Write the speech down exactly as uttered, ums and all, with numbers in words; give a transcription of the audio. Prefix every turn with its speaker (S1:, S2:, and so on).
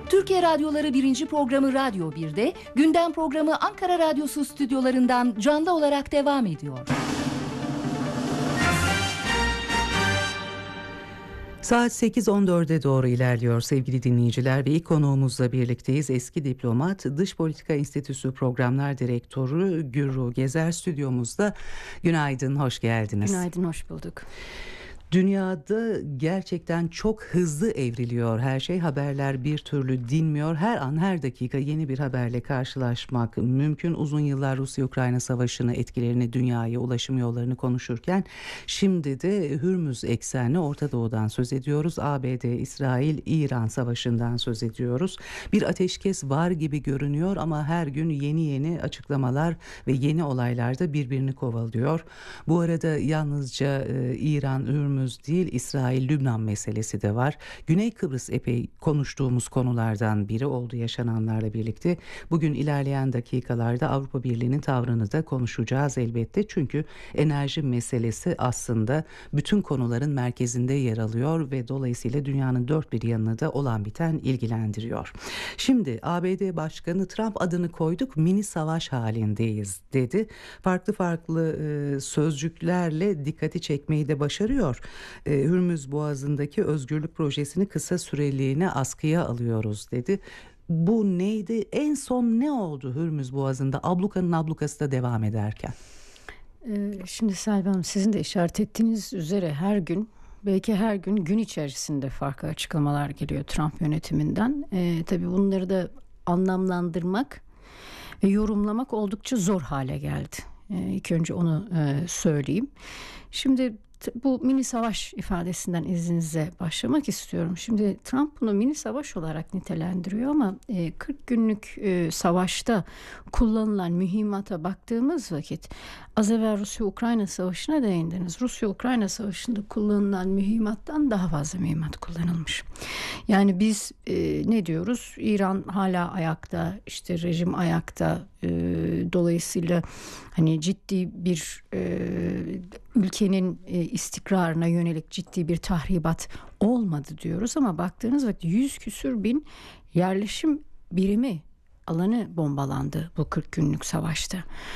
S1: Türkiye Radyoları birinci programı Radyo bir'de, gündem programı Ankara Radyosu stüdyolarından canlı olarak devam ediyor.
S2: Saat sekiz on dörde doğru ilerliyor sevgili dinleyiciler ve ilk konuğumuzla birlikteyiz. Eski diplomat, Dış Politika Enstitüsü Programlar Direktörü Gürru Gezer stüdyomuzda. Günaydın, hoş geldiniz.
S3: Günaydın, hoş bulduk.
S2: Dünyada gerçekten çok hızlı evriliyor her şey. Haberler bir türlü dinmiyor. Her an, her dakika yeni bir haberle karşılaşmak mümkün. Uzun yıllar Rusya-Ukrayna savaşını, etkilerini, dünyaya, ulaşım yollarını konuşurken şimdi de Hürmüz eksenli Orta Doğu'dan söz ediyoruz. A B D, İsrail, İran savaşından söz ediyoruz. Bir ateşkes var gibi görünüyor ama her gün yeni yeni açıklamalar ve yeni olaylar da birbirini kovalıyor. Bu arada yalnızca e, İran, Hürmüz değil, İsrail-Lübnan meselesi de var. Güney Kıbrıs epey konuştuğumuz konulardan biri oldu yaşananlarla birlikte. Bugün ilerleyen dakikalarda Avrupa Birliği'nin tavrını da konuşacağız elbette. Çünkü enerji meselesi aslında bütün konuların merkezinde yer alıyor ve dolayısıyla dünyanın dört bir yanını da olan biten ilgilendiriyor. Şimdi A B D Başkanı Trump adını koyduk, mini savaş halindeyiz dedi. Farklı farklı e, sözcüklerle dikkati çekmeyi de başarıyor. Hürmüz Boğazı'ndaki özgürlük projesini kısa süreliğine askıya alıyoruz dedi. Bu neydi? En son ne oldu Hürmüz Boğazı'nda ablukanın ablukası da devam ederken?
S3: Şimdi Selvi Hanım, sizin de işaret ettiğiniz üzere her gün, belki her gün gün içerisinde farklı açıklamalar geliyor Trump yönetiminden. E, tabii bunları da anlamlandırmak ve yorumlamak oldukça zor hale geldi. E, ilk önce onu e, söyleyeyim. Şimdi bu mini savaş ifadesinden izninizle başlamak istiyorum. Şimdi Trump bunu mini savaş olarak nitelendiriyor ama kırk günlük savaşta kullanılan mühimmata baktığımız vakit, az evvel Rusya-Ukrayna savaşına değindiniz. Rusya-Ukrayna savaşında kullanılan mühimmattan daha fazla mühimmat kullanılmış. Yani biz e, ne diyoruz? İran hala ayakta, işte rejim ayakta. E, dolayısıyla hani ciddi bir e, ülkenin e, istikrarına yönelik ciddi bir tahribat olmadı diyoruz ama baktığınız vakit yüz küsür bin yerleşim birimi, alanı bombalandı bu kırk günlük savaşta.